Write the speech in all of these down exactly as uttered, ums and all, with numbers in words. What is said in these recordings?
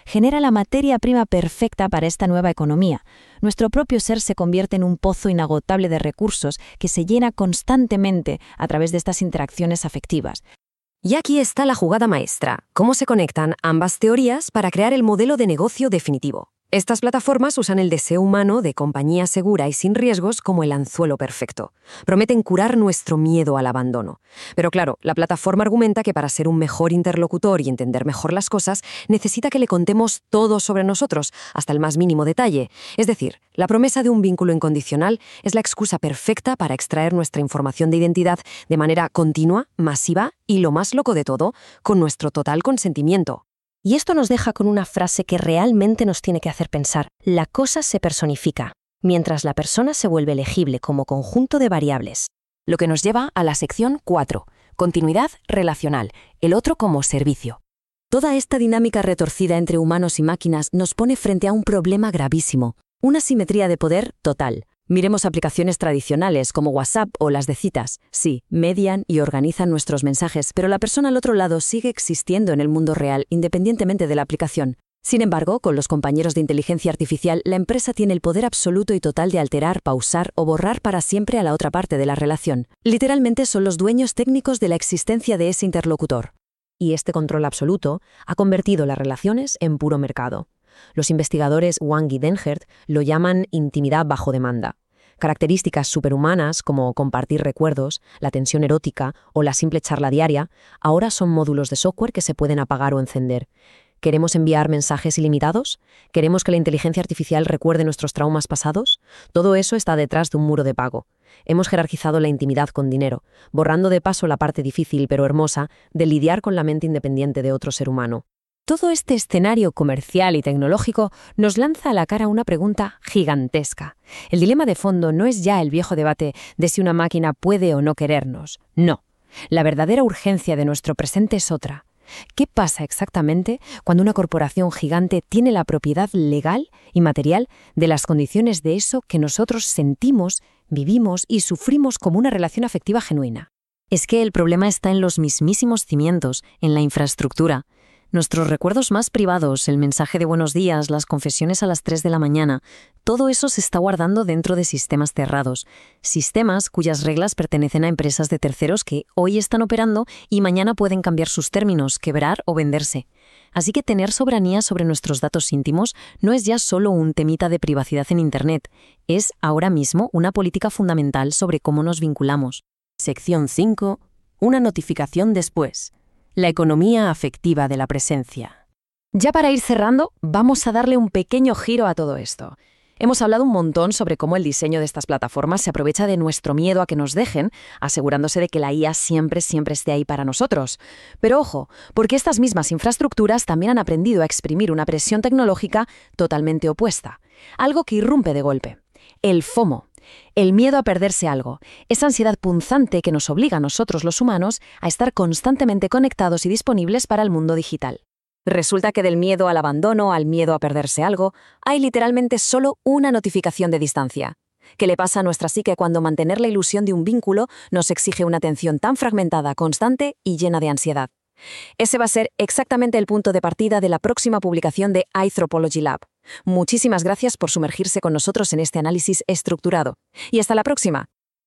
genera la materia prima perfecta para esta nueva economía. Nuestro propio ser se convierte en un pozo inagotable de recursos que se llena constantemente a través de estas interacciones afectivas. Y aquí está la jugada maestra, cómo se conectan ambas teorías para crear el modelo de negocio definitivo. Estas plataformas usan el deseo humano de compañía segura y sin riesgos como el anzuelo perfecto. Prometen curar nuestro miedo al abandono. Pero claro, la plataforma argumenta que para ser un mejor interlocutor y entender mejor las cosas, necesita que le contemos todo sobre nosotros, hasta el más mínimo detalle. Es decir, la promesa de un vínculo incondicional es la excusa perfecta para extraer nuestra información de identidad de manera continua, masiva y, lo más loco de todo, con nuestro total consentimiento. Y esto nos deja con una frase que realmente nos tiene que hacer pensar. La cosa se personifica, mientras la persona se vuelve legible como conjunto de variables. Lo que nos lleva a la sección cuatro, continuidad relacional, el otro como servicio. Toda esta dinámica retorcida entre humanos y máquinas nos pone frente a un problema gravísimo, una simetría de poder total. Miremos aplicaciones tradicionales como WhatsApp o las de citas. Sí, median y organizan nuestros mensajes, pero la persona al otro lado sigue existiendo en el mundo real, independientemente de la aplicación. Sin embargo, con los compañeros de inteligencia artificial, la empresa tiene el poder absoluto y total de alterar, pausar o borrar para siempre a la otra parte de la relación. Literalmente son los dueños técnicos de la existencia de ese interlocutor. Y este control absoluto ha convertido las relaciones en puro mercado. Los investigadores Wang y Denhert lo llaman intimidad bajo demanda. Características superhumanas como compartir recuerdos, la tensión erótica o la simple charla diaria, ahora son módulos de software que se pueden apagar o encender. ¿Queremos enviar mensajes ilimitados? ¿Queremos que la inteligencia artificial recuerde nuestros traumas pasados? Todo eso está detrás de un muro de pago. Hemos jerarquizado la intimidad con dinero, borrando de paso la parte difícil pero hermosa de lidiar con la mente independiente de otro ser humano. Todo este escenario comercial y tecnológico nos lanza a la cara una pregunta gigantesca. El dilema de fondo no es ya el viejo debate de si una máquina puede o no querernos. No. La verdadera urgencia de nuestro presente es otra. ¿Qué pasa exactamente cuando una corporación gigante tiene la propiedad legal y material de las condiciones de eso que nosotros sentimos, vivimos y sufrimos como una relación afectiva genuina? Es que el problema está en los mismísimos cimientos, en la infraestructura. Nuestros recuerdos más privados, el mensaje de buenos días, las confesiones a las tres de la mañana, todo eso se está guardando dentro de sistemas cerrados. Sistemas cuyas reglas pertenecen a empresas de terceros que hoy están operando y mañana pueden cambiar sus términos, quebrar o venderse. Así que tener soberanía sobre nuestros datos íntimos no es ya solo un temita de privacidad en Internet, es ahora mismo una política fundamental sobre cómo nos vinculamos. Sección cinco. Una notificación después. La economía afectiva de la presencia. Ya para ir cerrando, vamos a darle un pequeño giro a todo esto. Hemos hablado un montón sobre cómo el diseño de estas plataformas se aprovecha de nuestro miedo a que nos dejen, asegurándose de que la I A siempre, siempre esté ahí para nosotros. Pero ojo, porque estas mismas infraestructuras también han aprendido a exprimir una presión tecnológica totalmente opuesta. Algo que irrumpe de golpe. El FOMO. El miedo a perderse algo, esa ansiedad punzante que nos obliga a nosotros los humanos a estar constantemente conectados y disponibles para el mundo digital. Resulta que del miedo al abandono al miedo a perderse algo, hay literalmente solo una notificación de distancia. ¿Qué le pasa a nuestra psique cuando mantener la ilusión de un vínculo nos exige una atención tan fragmentada, constante y llena de ansiedad? Ese va a ser exactamente el punto de partida de la próxima publicación de iThropology Lab. Muchísimas gracias por sumergirse con nosotros en este análisis estructurado. Y hasta la próxima.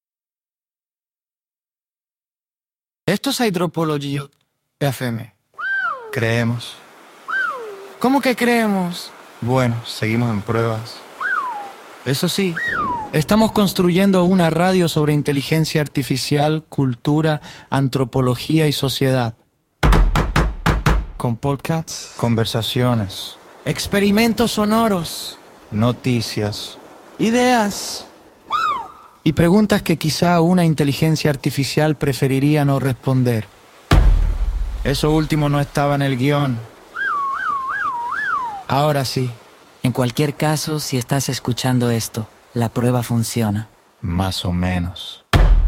Esto es iThropology F M. Creemos. ¿Cómo que creemos? Bueno, seguimos en pruebas. Eso sí, estamos construyendo una radio sobre inteligencia artificial, cultura, antropología y sociedad. Con podcasts, conversaciones, experimentos sonoros, noticias, ideas y preguntas que quizá una inteligencia artificial preferiría no responder. Eso último no estaba en el guión. Ahora sí. En cualquier caso, si estás escuchando esto, la prueba funciona. Más o menos.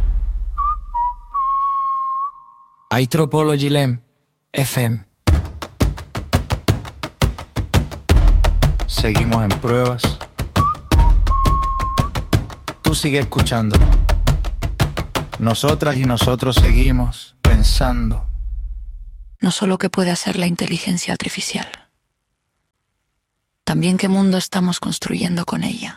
iThropology Lab F M. Seguimos en pruebas. Tú sigue escuchando. Nosotras y nosotros seguimos pensando. No solo qué puede hacer la inteligencia artificial, también qué mundo estamos construyendo con ella.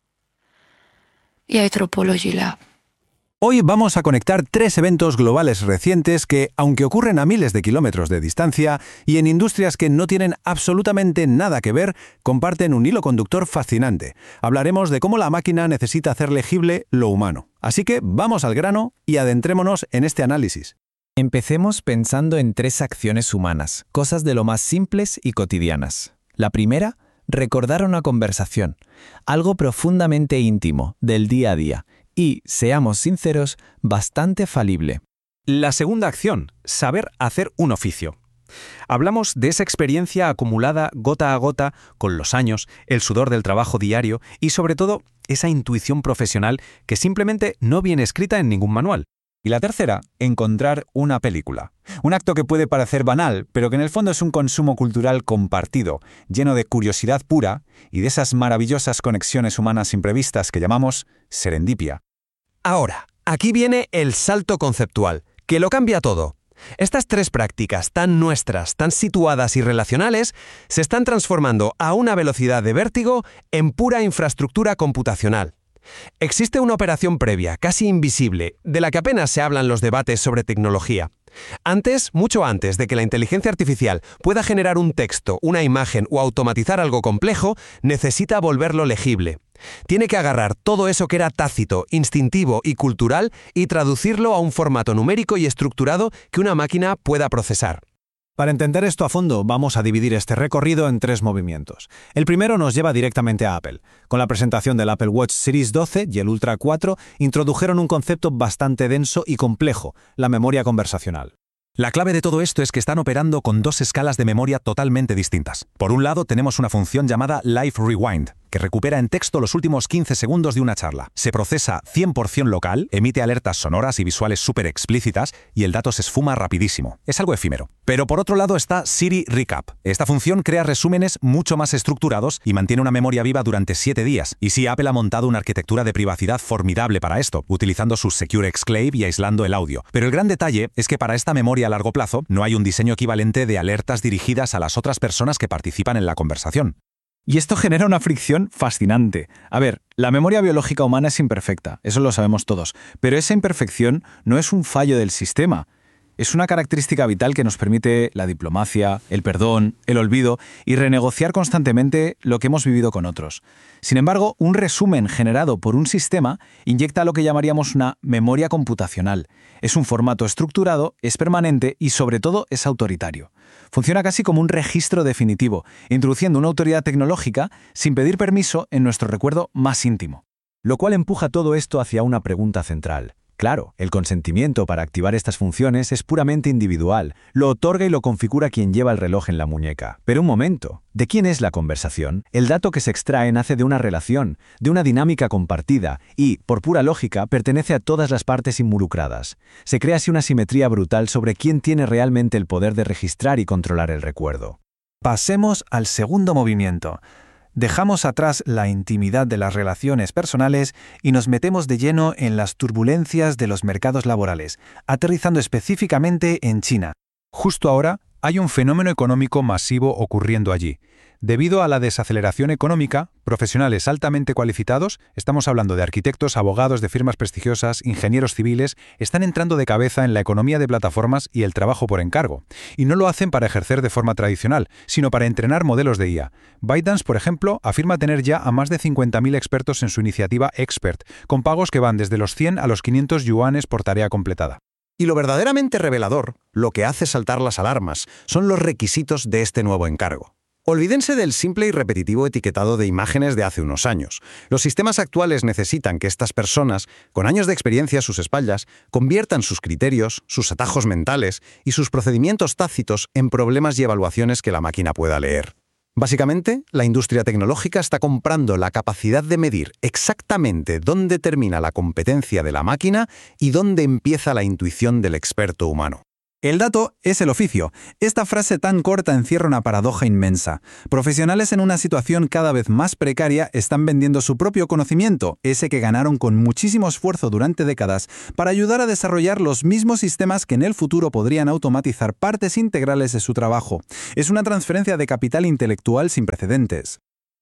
Y Anthropology Lab. Hoy vamos a conectar tres eventos globales recientes que, aunque ocurren a miles de kilómetros de distancia y en industrias que no tienen absolutamente nada que ver, comparten un hilo conductor fascinante. Hablaremos de cómo la máquina necesita hacer legible lo humano. Así que vamos al grano y adentrémonos en este análisis. Empecemos pensando en tres acciones humanas, cosas de lo más simples y cotidianas. La primera, recordar una conversación, algo profundamente íntimo, del día a día, y, seamos sinceros, bastante falible. La segunda acción, saber hacer un oficio. Hablamos de esa experiencia acumulada gota a gota con los años, el sudor del trabajo diario y, sobre todo, esa intuición profesional que simplemente no viene escrita en ningún manual. Y la tercera, encontrar una película. Un acto que puede parecer banal, pero que en el fondo es un consumo cultural compartido, lleno de curiosidad pura y de esas maravillosas conexiones humanas imprevistas que llamamos serendipia. Ahora, aquí viene el salto conceptual, que lo cambia todo. Estas tres prácticas tan nuestras, tan situadas y relacionales, se están transformando a una velocidad de vértigo en pura infraestructura computacional. Existe una operación previa, casi invisible, de la que apenas se hablan los debates sobre tecnología. Antes, mucho antes de que la inteligencia artificial pueda generar un texto, una imagen o automatizar algo complejo, necesita volverlo legible. Tiene que agarrar todo eso que era tácito, instintivo y cultural y traducirlo a un formato numérico y estructurado que una máquina pueda procesar. Para entender esto a fondo, vamos a dividir este recorrido en tres movimientos. El primero nos lleva directamente a Apple. Con la presentación del Apple Watch Series doce y el Ultra cuatro, introdujeron un concepto bastante denso y complejo, la memoria conversacional. La clave de todo esto es que están operando con dos escalas de memoria totalmente distintas. Por un lado, tenemos una función llamada Live Rewind, que recupera en texto los últimos quince segundos de una charla. Se procesa cien por ciento local, emite alertas sonoras y visuales súper explícitas y el dato se esfuma rapidísimo. Es algo efímero. Pero por otro lado está Siri Recap. Esta función crea resúmenes mucho más estructurados y mantiene una memoria viva durante siete días. Y sí, Apple ha montado una arquitectura de privacidad formidable para esto, utilizando su Secure Exclave y aislando el audio. Pero el gran detalle es que para esta memoria a largo plazo no hay un diseño equivalente de alertas dirigidas a las otras personas que participan en la conversación. Y esto genera una fricción fascinante. A ver, la memoria biológica humana es imperfecta, eso lo sabemos todos, pero esa imperfección no es un fallo del sistema. Es una característica vital que nos permite la diplomacia, el perdón, el olvido y renegociar constantemente lo que hemos vivido con otros. Sin embargo, un resumen generado por un sistema inyecta lo que llamaríamos una memoria computacional. Es un formato estructurado, es permanente y sobre todo es autoritario. Funciona casi como un registro definitivo, introduciendo una autoridad tecnológica sin pedir permiso en nuestro recuerdo más íntimo. Lo cual empuja todo esto hacia una pregunta central. Claro, el consentimiento para activar estas funciones es puramente individual, lo otorga y lo configura quien lleva el reloj en la muñeca. Pero un momento, ¿de quién es la conversación? El dato que se extrae nace de una relación, de una dinámica compartida y, por pura lógica, pertenece a todas las partes involucradas. Se crea así una simetría brutal sobre quién tiene realmente el poder de registrar y controlar el recuerdo. Pasemos al segundo movimiento. Dejamos atrás la intimidad de las relaciones personales y nos metemos de lleno en las turbulencias de los mercados laborales, aterrizando específicamente en China. Justo ahora hay un fenómeno económico masivo ocurriendo allí. Debido a la desaceleración económica, profesionales altamente cualificados, estamos hablando de arquitectos, abogados de firmas prestigiosas, ingenieros civiles, están entrando de cabeza en la economía de plataformas y el trabajo por encargo. Y no lo hacen para ejercer de forma tradicional, sino para entrenar modelos de I A. ByteDance, por ejemplo, afirma tener ya a más de cincuenta mil expertos en su iniciativa Expert, con pagos que van desde los cien a los quinientos yuanes por tarea completada. Y lo verdaderamente revelador, lo que hace saltar las alarmas, son los requisitos de este nuevo encargo. Olvídense del simple y repetitivo etiquetado de imágenes de hace unos años. Los sistemas actuales necesitan que estas personas, con años de experiencia a sus espaldas, conviertan sus criterios, sus atajos mentales y sus procedimientos tácitos en problemas y evaluaciones que la máquina pueda leer. Básicamente, la industria tecnológica está comprando la capacidad de medir exactamente dónde termina la competencia de la máquina y dónde empieza la intuición del experto humano. El dato es el oficio. Esta frase tan corta encierra una paradoja inmensa. Profesionales en una situación cada vez más precaria están vendiendo su propio conocimiento, ese que ganaron con muchísimo esfuerzo durante décadas, para ayudar a desarrollar los mismos sistemas que en el futuro podrían automatizar partes integrales de su trabajo. Es una transferencia de capital intelectual sin precedentes.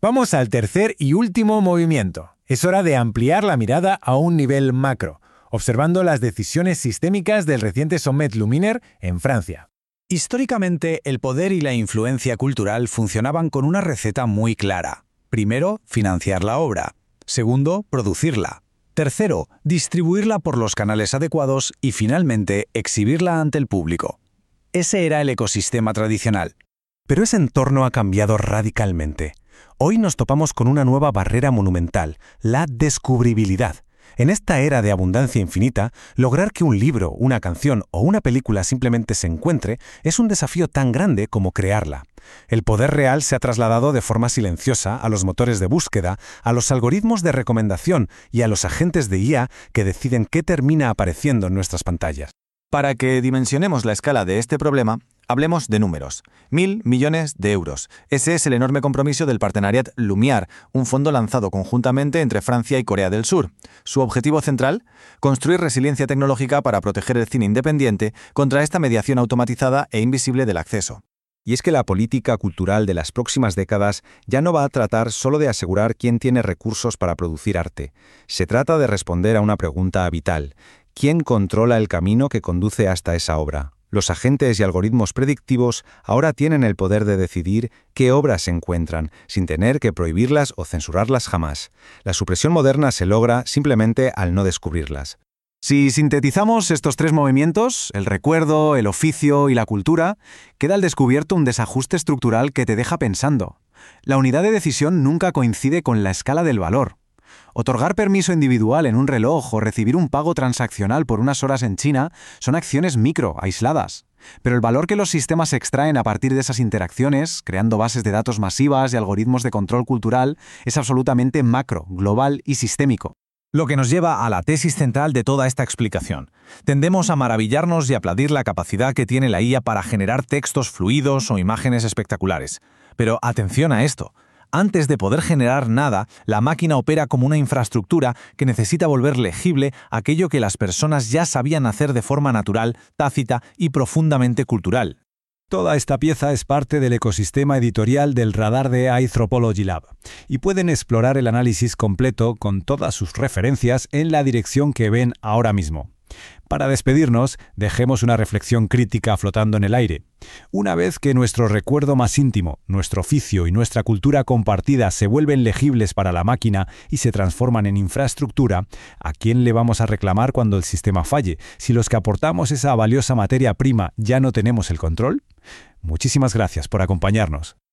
Vamos al tercer y último movimiento. Es hora de ampliar la mirada a un nivel macro, observando las decisiones sistémicas del reciente Sommet Luminer en Francia. Históricamente, el poder y la influencia cultural funcionaban con una receta muy clara. Primero, financiar la obra. Segundo, producirla. Tercero, distribuirla por los canales adecuados y, finalmente, exhibirla ante el público. Ese era el ecosistema tradicional. Pero ese entorno ha cambiado radicalmente. Hoy nos topamos con una nueva barrera monumental, la descubribilidad. En esta era de abundancia infinita, lograr que un libro, una canción o una película simplemente se encuentre es un desafío tan grande como crearla. El poder real se ha trasladado de forma silenciosa a los motores de búsqueda, a los algoritmos de recomendación y a los agentes de I A que deciden qué termina apareciendo en nuestras pantallas. Para que dimensionemos la escala de este problema, hablemos de números. Mil millones de euros. Ese es el enorme compromiso del Partenariat Lumiar, un fondo lanzado conjuntamente entre Francia y Corea del Sur. Su objetivo central: construir resiliencia tecnológica para proteger el cine independiente contra esta mediación automatizada e invisible del acceso. Y es que la política cultural de las próximas décadas ya no va a tratar solo de asegurar quién tiene recursos para producir arte. Se trata de responder a una pregunta vital: ¿quién controla el camino que conduce hasta esa obra? Los agentes y algoritmos predictivos ahora tienen el poder de decidir qué obras se encuentran, sin tener que prohibirlas o censurarlas jamás. La supresión moderna se logra simplemente al no descubrirlas. Si sintetizamos estos tres movimientos, el recuerdo, el oficio y la cultura, queda al descubierto un desajuste estructural que te deja pensando. La unidad de decisión nunca coincide con la escala del valor. Otorgar permiso individual en un reloj o recibir un pago transaccional por unas horas en China son acciones micro, aisladas. Pero el valor que los sistemas extraen a partir de esas interacciones, creando bases de datos masivas y algoritmos de control cultural, es absolutamente macro, global y sistémico. Lo que nos lleva a la tesis central de toda esta explicación. Tendemos a maravillarnos y aplaudir la capacidad que tiene la I A para generar textos fluidos o imágenes espectaculares. Pero atención a esto. Antes de poder generar nada, la máquina opera como una infraestructura que necesita volver legible aquello que las personas ya sabían hacer de forma natural, tácita y profundamente cultural. Toda esta pieza es parte del ecosistema editorial del radar de Anthropology Lab y pueden explorar el análisis completo con todas sus referencias en la dirección que ven ahora mismo. Para despedirnos, dejemos una reflexión crítica flotando en el aire. Una vez que nuestro recuerdo más íntimo, nuestro oficio y nuestra cultura compartida se vuelven legibles para la máquina y se transforman en infraestructura, ¿a quién le vamos a reclamar cuando el sistema falle, si los que aportamos esa valiosa materia prima ya no tenemos el control? Muchísimas gracias por acompañarnos.